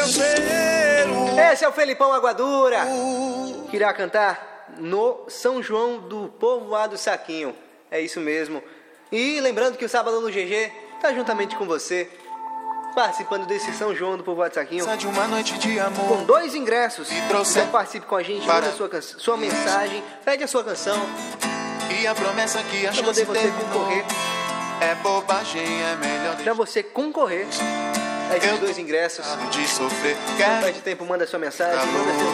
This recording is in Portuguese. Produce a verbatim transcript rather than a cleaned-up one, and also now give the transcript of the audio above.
cheiro. Esse é o Felipão Aguadura, que irá cantar no São João do Povoado Saquinho. É isso mesmo. E lembrando que o Sábado no G G tá juntamente com você, participando desse São João do Povoado Saquinho, De uma noite de amor. com dois ingressos. trouxe Então participe com a gente, para- manda a sua, can- sua mensagem, pede a sua canção, E a promessa que a pra chance poder você terminou. concorrer, É bobagem, é melhor pra deixar você concorrer a esses dois ingressos. de sofrer. Não Quero perde tempo, manda sua mensagem, manda seu